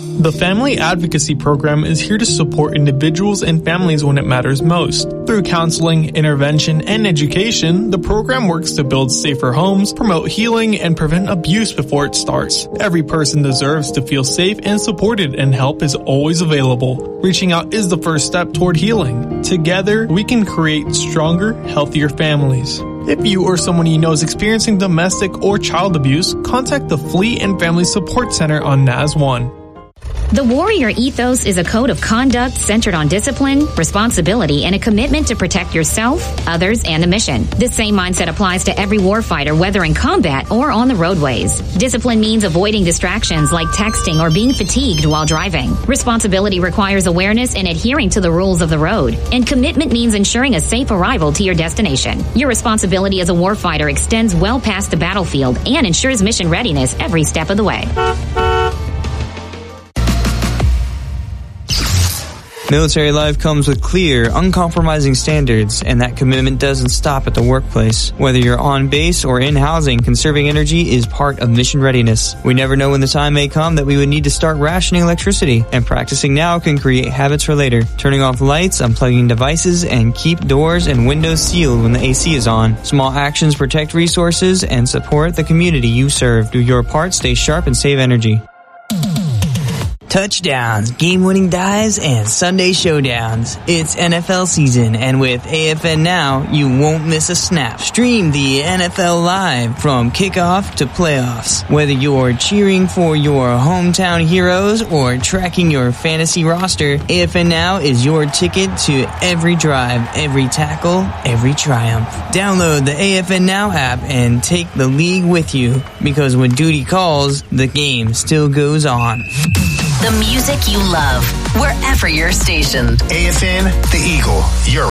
The Family Advocacy Program is here to support individuals and families when it matters most. Through counseling, intervention, and education, the program works to build safer homes, promote healing, and prevent abuse before it starts. Every person deserves to feel safe and supported, and help is always available. Reaching out is the first step toward healing. Together, we can create stronger, healthier families. If you or someone you know is experiencing domestic or child abuse, contact the Flee and Family Support Center on NAS 1. The Warrior Ethos is a code of conduct centered on discipline, responsibility, and a commitment to protect yourself, others, and the mission. This same mindset applies to every warfighter, whether in combat or on the roadways. Discipline means avoiding distractions like texting or being fatigued while driving. Responsibility requires awareness and adhering to the rules of the road. And commitment means ensuring a safe arrival to your destination. Your responsibility as a warfighter extends well past the battlefield and ensures mission readiness every step of the way. Military life comes with clear, uncompromising standards, and that commitment doesn't stop at the workplace. Whether you're on base or in housing, conserving energy is part of mission readiness. We never know when the time may come that we would need to start rationing electricity, and practicing now can create habits for later. Turning off lights, unplugging devices, and keep doors and windows sealed when the AC is on. Small actions protect resources and support the community you serve. Do your part, stay sharp, and save energy. Touchdowns, game-winning dives, and Sunday showdowns. It's NFL season, and with AFN Now, you won't miss a snap. Stream the NFL live from kickoff to playoffs. Whether you're cheering for your hometown heroes or tracking your fantasy roster, AFN Now is your ticket to every drive, every tackle, every triumph. Download the AFN Now app and take the league with you, because when duty calls, the game still goes on. The music you love, wherever your station. AFN, The Eagle, your